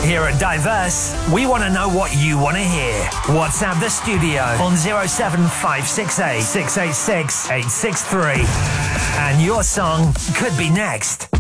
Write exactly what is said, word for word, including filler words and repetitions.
Here at Diverse, we want to know what you want to hear. WhatsApp the studio on zero seven five six eight, six eight six, eight six three. And your song could be next.